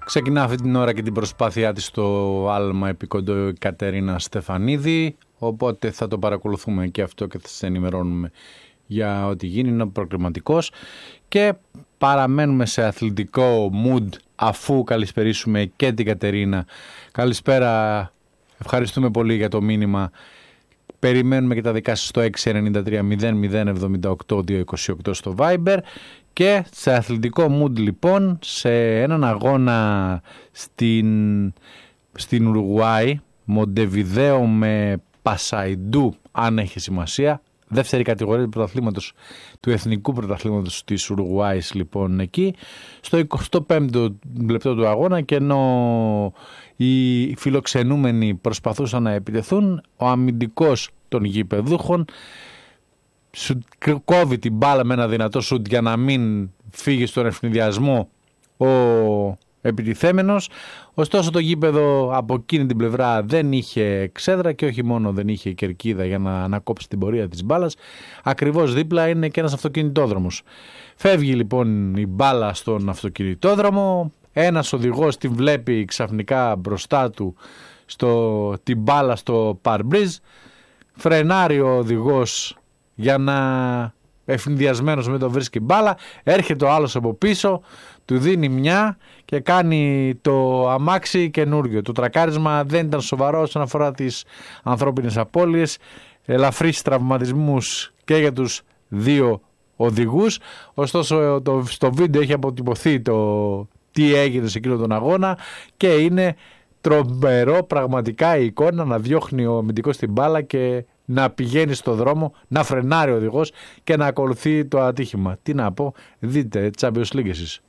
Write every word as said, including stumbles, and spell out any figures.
Ξεκινά αυτή την ώρα και την προσπάθειά της στο άλμα επί κοντό η Κατερίνα Στεφανίδη, οπότε θα το παρακολουθούμε και αυτό και θα σας ενημερώνουμε για ό,τι γίνει. Είναι προκριματικός και παραμένουμε σε αθλητικό mood αφού καλησπερίσουμε και την Κατερίνα. Καλησπέρα, ευχαριστούμε πολύ για το μήνυμα. Περιμένουμε και τα δικά σας στο έξι εννιά τρία μηδέν μηδέν εβδομήντα οκτώ διακόσια είκοσι οκτώ στο Viber. Και σε αθλητικό mood λοιπόν, σε έναν αγώνα στην, στην Ουρουγουάη, Μοντεβιδέο με Πασαϊντού, αν έχει σημασία, δεύτερη κατηγορία του πρωταθλήματος, του εθνικού πρωταθλήματος της Ουρουγουάης λοιπόν εκεί, στο εικοστό πέμπτο λεπτό του αγώνα, και ενώ οι φιλοξενούμενοι προσπαθούσαν να επιτεθούν, ο αμυντικός των γηπεδούχων σου κόβει την μπάλα με ένα δυνατό σουτ για να μην φύγει στον ευνηδιασμό ο επιτιθέμενος. Ωστόσο το γήπεδο από εκείνη την πλευρά δεν είχε ξέδρα και όχι μόνο δεν είχε κερκίδα για να ανακόψει την πορεία της μπάλας, ακριβώς δίπλα είναι και ένας αυτοκινητόδρομος. Φεύγει λοιπόν η μπάλα στον αυτοκινητόδρομο, ένας οδηγός την βλέπει ξαφνικά μπροστά του στο, την μπάλα στο παρμπρίζ, φρενάρει ο οδηγός για να ευνηδιασμένος με το βρίσκει μπάλα, έρχεται ο άλλος από πίσω, του δίνει μια και κάνει το αμάξι καινούριο. Το τρακάρισμα δεν ήταν σοβαρό όσον αφορά τις ανθρώπινες απώλειες, ελαφρύς τραυματισμούς και για τους δύο οδηγούς. Ωστόσο το, στο βίντεο έχει αποτυπωθεί το τι έγινε σε εκείνο τον αγώνα και είναι τρομερό πραγματικά η εικόνα να διώχνει ο αμυντικός την μπάλα και να πηγαίνει στο δρόμο, να φρενάρει ο οδηγός και να ακολουθεί το ατύχημα. Τι να πω, δείτε Champions League εσείς.